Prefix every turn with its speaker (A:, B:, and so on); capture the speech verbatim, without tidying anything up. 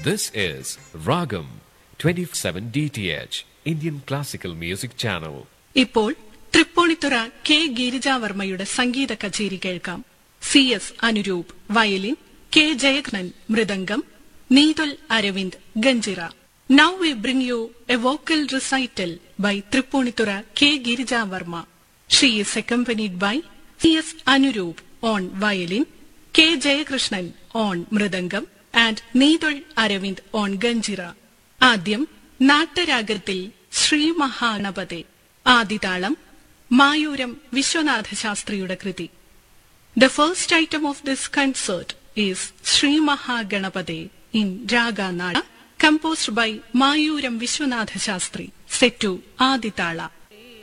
A: This is Ragam twenty-seven D T H, Indian Classical Music Channel.
B: ഇപ്പോൾ Tripunithura K ഗിരിജാവർമ്മയുടെ സംഗീത കച്ചേരി കേൾക്കാം. C S Anuroop violin, K Jayakrishnan mridangam, Neethul Aravind ganjira. Now we bring you a vocal recital by Tripunitura K. Girijavarma. She is accompanied by C S Anuroop on violin, K. Jayakrishnan on mridangam, and Needul Aravind on ganjira. ആദ്യം നാട്ടരാഗത്തിൽ ശ്രീ മഹാഗണപതേ. ആദിതാളം മായൂരം വിശ്വനാഥ ശാസ്ത്രിയുടെ കൃതി. The first item of this concert is Sri Mahaganapade in Raga Nada, composed by Mayuram Vishwanatha Shastri, set to Aditala.